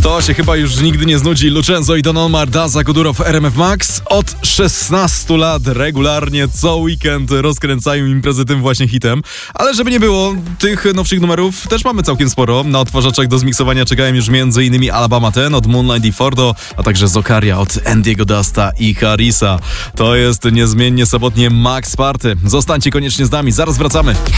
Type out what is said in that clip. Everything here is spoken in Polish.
To się chyba już nigdy nie znudzi. Lucenzo i Don Omar, Daza Kuduro w RMF Max. Od 16 lat regularnie co weekend rozkręcają imprezy tym właśnie hitem. Ale żeby nie było, tych nowszych numerów też mamy całkiem sporo. Na odtwarzaczach do zmiksowania czekają już m.in. Alabama Ten od Moonlight i Fordo, a także Zokaria od Andiego Dusta i Harrisa. To jest niezmiennie sobotnie Max Party. Zostańcie koniecznie z nami, zaraz wracamy.